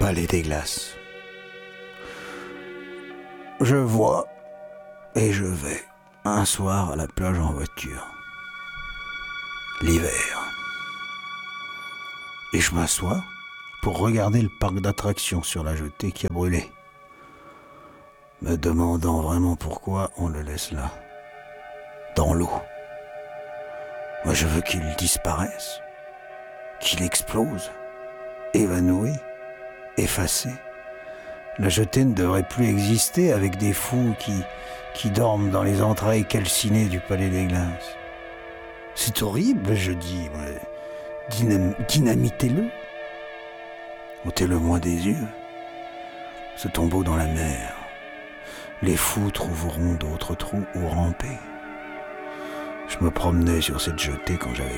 Palais des Glaces. Je vois et je vais un soir à la plage en voiture. L'hiver. Et je m'assois pour regarder le parc d'attractions sur la jetée qui a brûlé, me demandant vraiment pourquoi on le laisse là, dans l'eau. Moi, je veux qu'il disparaisse, qu'il explose, évanoui, effacé. La jetée ne devrait plus exister avec des fous qui dorment dans les entrailles calcinées du Palais des Glaces. C'est horrible, je dis. Dynamitez-le. Ôtez-le moins des yeux. Ce tombeau dans la mer. Les fous trouveront d'autres trous où ramper. Je me promenais sur cette jetée quand j'avais